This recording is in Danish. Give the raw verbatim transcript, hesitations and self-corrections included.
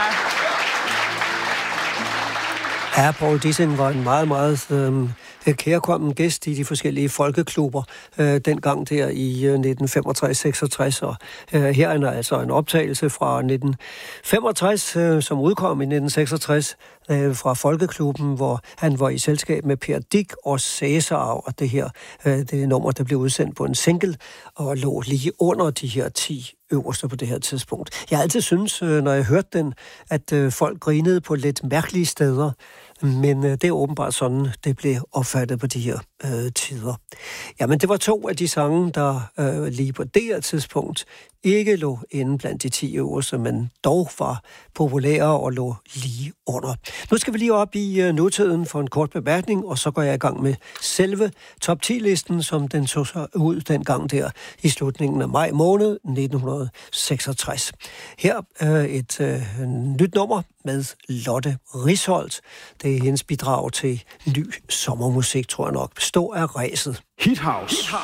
Ja, Paul Dissing var en meget, meget øh, kærkommen gæst i de forskellige folkeklubber øh, dengang der i øh, nitten femogtres seksogtres. Og øh, her er altså en optagelse fra nitten femogtres, øh, som udkom i nitten seksogtres, øh, fra Folkeklubben, hvor han var i selskab med Per Dick og Cæsar, og det her øh, det er nummer, der blev udsendt på en single og lå lige under de her ti øverste på det her tidspunkt. Jeg har altid synes, øh, når jeg hørte den, at øh, folk grinede på lidt mærkelige steder, men øh, det er åbenbart sådan, det blev opfattet på de her øh, tider. Jamen, det var to af de sange, der øh, lige på det her tidspunkt ikke lå inde blandt de ti øverste, men dog var populære og lå lige under. Nu skal vi lige op i øh, nutiden for en kort bemærkning, og så går jeg i gang med selve top ti-listen, som den så sig ud dengang der i slutningen af maj måned nitten seksogtres. Her er øh, et øh, nyt nummer med Lotte Risholdt. Det er hendes bidrag til ny sommermusik, tror jeg nok. Består af ræset. Hit House. Hit House.